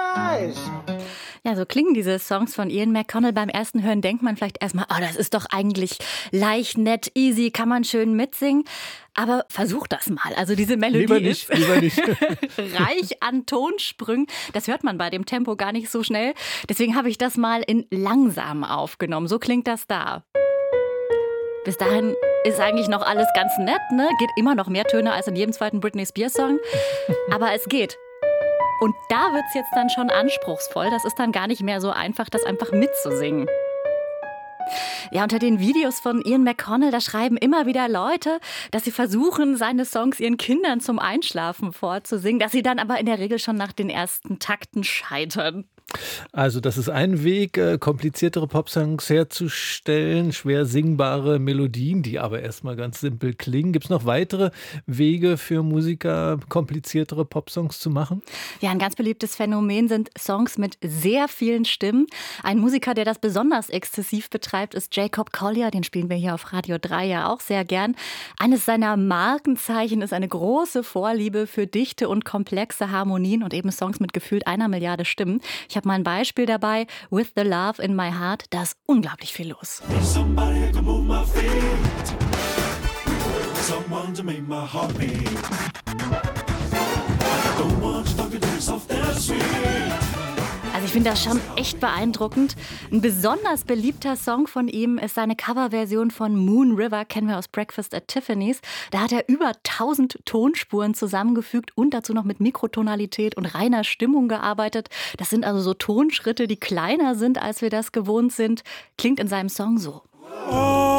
eyes. Ja, so klingen diese Songs von Ian McConnell. Beim ersten Hören denkt man vielleicht erstmal, oh, das ist doch eigentlich leicht, nett, easy, kann man schön mitsingen. Aber versuch das mal. Also diese Melodie ist reich an Tonsprüngen. Das hört man bei dem Tempo gar nicht so schnell. Deswegen habe ich das mal in langsam aufgenommen. So klingt das da. Bis dahin ist eigentlich noch alles ganz nett, ne? Geht immer noch mehr Töne als in jedem zweiten Britney Spears Song. Aber es geht. Und da wird es jetzt dann schon anspruchsvoll. Das ist dann gar nicht mehr so einfach, das einfach mitzusingen. Ja, unter den Videos von Ian McConnell, da schreiben immer wieder Leute, dass sie versuchen, seine Songs ihren Kindern zum Einschlafen vorzusingen, dass sie dann aber in der Regel schon nach den ersten Takten scheitern. Also das ist ein Weg, kompliziertere Popsongs herzustellen, schwer singbare Melodien, die aber erstmal ganz simpel klingen. Gibt es noch weitere Wege für Musiker, kompliziertere Popsongs zu machen? Ja, ein ganz beliebtes Phänomen sind Songs mit sehr vielen Stimmen. Ein Musiker, der das besonders exzessiv betreibt, ist Jacob Collier. Den spielen wir hier auf Radio 3 ja auch sehr gern. Eines seiner Markenzeichen ist eine große Vorliebe für dichte und komplexe Harmonien und eben Songs mit gefühlt 1 Milliarde Stimmen. Ich habe mal ein Beispiel dabei, With the Love in My Heart, da ist unglaublich viel los. Also ich finde das schon echt beeindruckend. Ein besonders beliebter Song von ihm ist seine Coverversion von Moon River, kennen wir aus Breakfast at Tiffany's. Da hat er über 1000 Tonspuren zusammengefügt und dazu noch mit Mikrotonalität und reiner Stimmung gearbeitet. Das sind also so Tonschritte, die kleiner sind, als wir das gewohnt sind. Klingt in seinem Song so.